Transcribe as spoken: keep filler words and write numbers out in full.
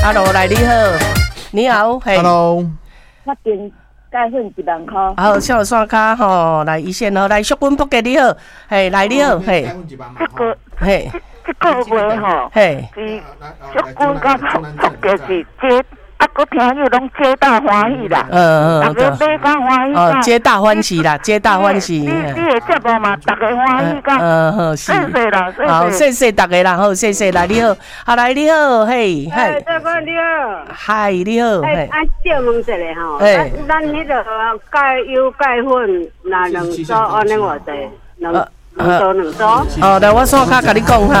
，Hello， 来你好，你好，嘿 ，Hello， 我订钙粉一万块。 好，小线卡吼，来一线吼，来淑君伯格你好，嘿，来你好，嘿， 这个嘿， 这个月吼， 嘿， 是淑君甲伯格是这。啊，佮听友拢皆大欢喜啦， 嗯嗯， 大家买甲欢喜哦，皆大欢喜啦，皆大欢喜。 你你的节目嘛，大家欢喜甲。 嗯好，是。 谢谢啦，谢谢。 好，谢谢大家啦，好，谢谢来你好，好来你好，嘿， 嗨，大哥你好。 嗨，你好， 哎，啊，借问一下吼， 哎， 咱迄个钙油钙粉，那两组安尼偌济？两两组两组。 哦，来我线卡甲你讲哈。